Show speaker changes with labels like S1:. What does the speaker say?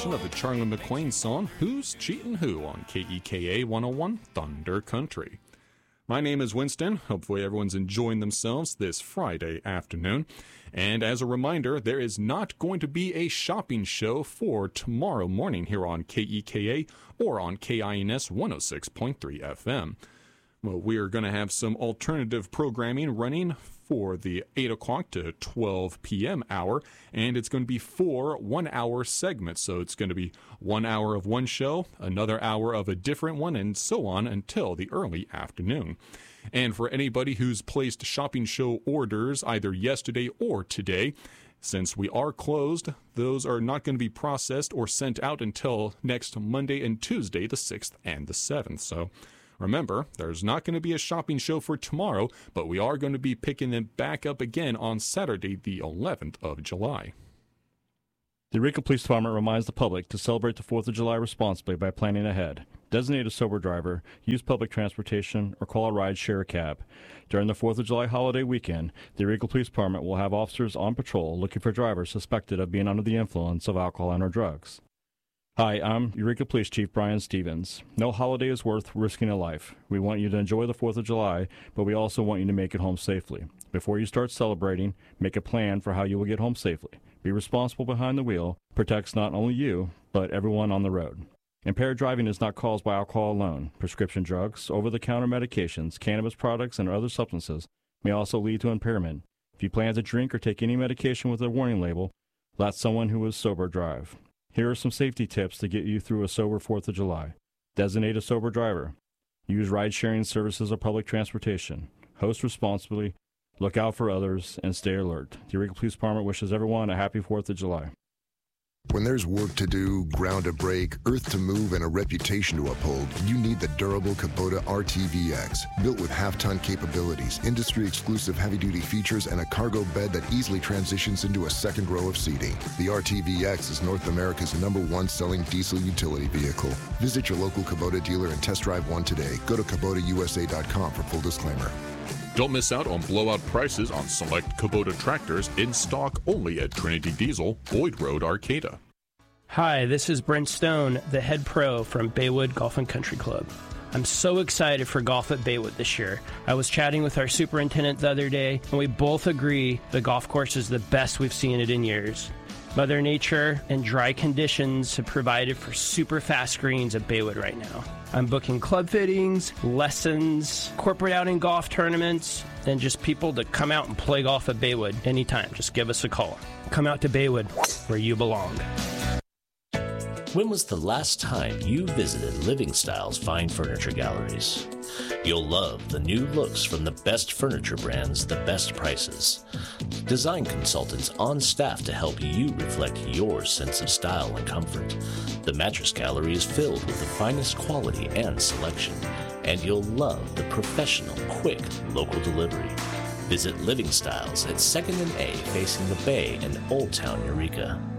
S1: edition of the Charlie McClain song, Who's Cheatin' Who, on KEKA 101 Thunder Country. My name is Winston. Hopefully everyone's enjoying themselves this Friday afternoon. And as a reminder, there is not going to be a shopping show for tomorrow morning here on KEKA or on KINS 106.3 FM. Well, we are going to have some alternative programming running for the 8 o'clock to 12 p.m. hour, and it's going to be 4 one-hour segments. So it's going to be 1 hour of one show, another hour of a different one, and so on until the early afternoon. And for anybody who's placed shopping show orders either yesterday or today, since we are closed, those are not going to be processed or sent out until next Monday and Tuesday, the 6th and the 7th. So remember, there's not going to be a shopping show for tomorrow, but we are going to be picking them back up again on Saturday, the 11th of July.
S2: The Eureka Police Department reminds the public to celebrate the 4th of July responsibly by planning ahead. Designate a sober driver, use public transportation, or call a ride, share a cab. During the 4th of July holiday weekend, the Eureka Police Department will have officers on patrol looking for drivers suspected of being under the influence of alcohol and/or drugs. Hi, I'm Eureka Police Chief Brian Stevens. No holiday is worth risking a life. We want you to enjoy the 4th of July, but we also want you to make it home safely. Before you start celebrating, make a plan for how you will get home safely. Be responsible behind the wheel. Protects not only you, but everyone on the road. Impaired driving is not caused by alcohol alone. Prescription drugs, over-the-counter medications, cannabis products, and other substances may also lead to impairment. If you plan to drink or take any medication with a warning label, let someone who is sober drive. Here are some safety tips to get you through a sober 4th of July. Designate a sober driver. Use ride-sharing services or public transportation. Host responsibly. Look out for others and stay alert. The Eureka Police Department wishes everyone a happy 4th of July.
S3: When there's work to do, ground to break, earth to move, and a reputation to uphold, you need the durable Kubota RTVX. Built with half-ton capabilities, industry-exclusive heavy-duty features, and a cargo bed that easily transitions into a second row of seating. The RTVX is North America's #1 selling diesel utility vehicle. Visit your local Kubota dealer and test drive one today. Go to KubotaUSA.com for full disclaimer.
S1: Don't miss out on blowout prices on select Kubota tractors in stock only at Trinity Diesel, Boyd Road, Arcata.
S4: Hi, this is Brent Stone, the head pro from Baywood Golf and Country Club. I'm so excited for golf at Baywood this year. I was chatting with our superintendent the other day, and we both agree the golf course is the best we've seen it in years. Mother Nature and dry conditions have provided for super fast greens at Baywood right now. I'm booking club fittings, lessons, corporate outing golf tournaments, and just people to come out and play golf at Baywood anytime. Just give us a call. Come out to Baywood, where you belong.
S5: When was the last time you visited Living Styles Fine Furniture Galleries? You'll love the new looks from the best furniture brands, the best prices. Design consultants on staff to help you reflect your sense of style and comfort. The Mattress Gallery is filled with the finest quality and selection, and you'll love the professional, quick, local delivery. Visit Living Styles at 2nd and A facing the Bay in Old Town Eureka.